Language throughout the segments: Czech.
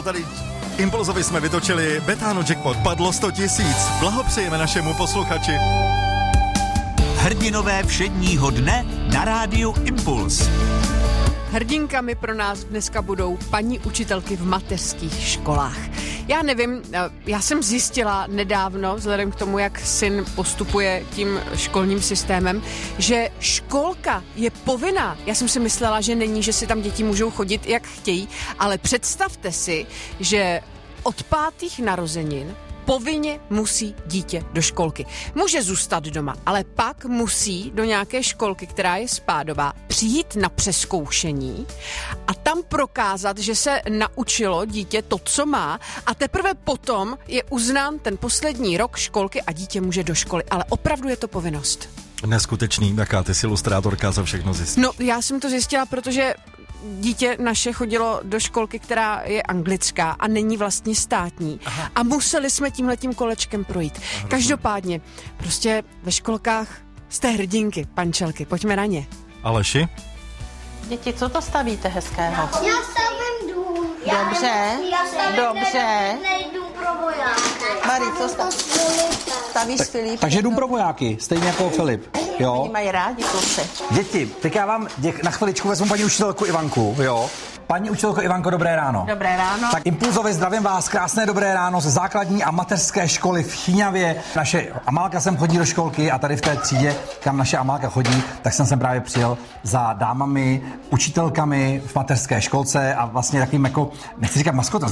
No tady Impulzovi jsme vytočili Betano Jackpot, padlo 100 000. Blahopřejeme našemu posluchači. Hrdinové všedního dne na rádiu Impuls. Hrdinkami pro nás dneska budou paní učitelky v mateřských školách. Já nevím, já jsem zjistila nedávno, vzhledem k tomu, jak syn postupuje tím školním systémem, že školka je povinná. Já jsem si myslela, že není, že si tam děti můžou chodit, jak chtějí, ale představte si, že od 5. narozenin povinně musí dítě do školky. Může zůstat doma, ale pak musí do nějaké školky, která je spádová, přijít na přezkoušení a tam prokázat, že se naučilo dítě to, co má, a teprve potom je uznán ten poslední rok školky a dítě může do školy. Ale opravdu je to povinnost. Neskutečný, jaká ty jsi ilustrátorka, co všechno zjistíš. No, já jsem to zjistila, protože dítě naše chodilo do školky, která je anglická a není vlastně státní. Aha. A museli jsme tímhletím kolečkem projít. Aha, každopádně, prostě ve školkách jste hrdinky, pančelky, pojďme na ně. Aleši? Děti, co to stavíte hezkého? Já stavím dům. Dobře, dobře. Dům pro vojáky. Mari, co stavíš Filip? Takže dům pro vojáky, stejně jako Filip. Jo. Oni mají rádi kluci. Děti, tak já vám na chviličku vezmu paní učitelku Ivanku, jo. Paní učitelko Ivanko, dobré ráno. Dobré ráno. Tak Impulzově zdravím vás, krásné dobré ráno ze základní a mateřské školy v Chyňavě. Naše Amálka sem chodí do školky a tady v té třídě, kam naše Amálka chodí, tak jsem sem právě přijel za dámami, učitelkami v mateřské školce a vlastně takovým jako, nechci říkat maskotem,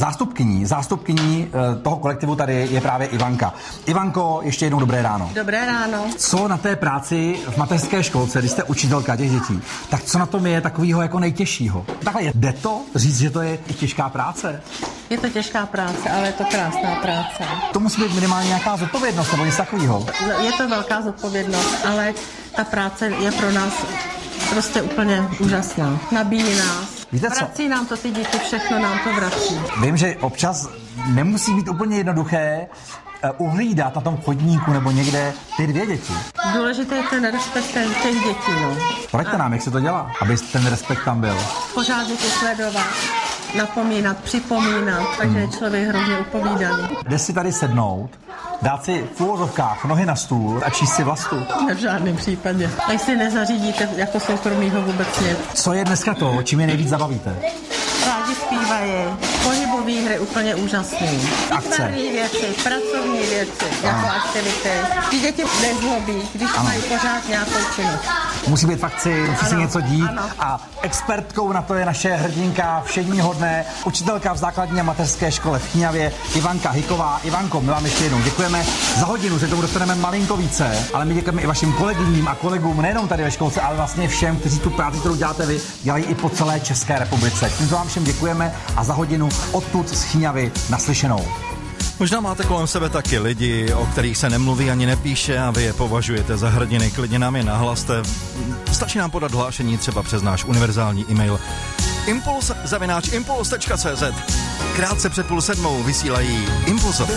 zástupkyní toho kolektivu tady je právě Ivanka. Ivanko, ještě jednou dobré ráno. Dobré ráno. Co na té práci v mateřské školce, když jste učitelka těch dětí, tak co na tom je takového jako nejtěžšího? Takhle jde to říct, že to je i těžká práce? Je to těžká práce, ale je to krásná práce. To musí být minimálně nějaká zodpovědnost nebo něco takového. Je to velká zodpovědnost, ale ta práce je pro nás prostě úplně úžasná. Nabíjí nás. Víte co? Vrací nám to ty děti, všechno nám to vrací. Vím, že občas nemusí být úplně jednoduché uhlídat na tom chodníku nebo někde ty 2 děti. Důležité je ten respekt těch dětí, no. Poraďte nám, jak se to dělá, aby ten respekt tam byl. Pořád děti sledovat, napomínat, připomínat, takže je člověk hrozně upovídaný. Jde si tady sednout, dát si v úvozovkách nohy na stůl a číst si vlastu. Ne, v žádném případě. A jestli nezařídíte jako soukromýho vůbec nic. Co je dneska to, čím je nejvíc zabavíte? Rádi zpívají, pohybové hry úplně úžasný. Akce. Věci, pracovní věci, jako aktivity. Ty děti nezlobí, když mají pořád nějakou činnost. Musí být fakci, musí se něco dít. Ano. A expertkou na to je naše hrdinka všedního dne, učitelka v základní a mateřské škole v Chyňavě, Ivanka Hyková. Ivanko, my vám ještě jednou děkujeme. Za hodinu se tomu dostaneme malinko více, ale my děkujeme i vašim kolegyním a kolegům, nejenom tady ve školce, ale vlastně všem, kteří tu práci, kterou děláte vy, dělají i po celé České republice. Tímto vám všem děkujeme a za hodinu odtud z Chyňavy naslyšenou. Možná máte kolem sebe taky lidi, o kterých se nemluví ani nepíše a vy je považujete za hrdiny. Klidně nám je nahlaste. Stačí nám podat hlášení třeba přes náš univerzální e-mail impuls@impuls.cz. Krátce před 6:30 vysílají Impulsové.